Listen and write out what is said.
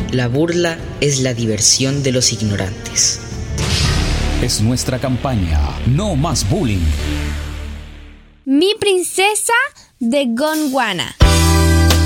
La burla es la diversión de los ignorantes. Es nuestra campaña. No más bullying. Mi princesa de Gondwana.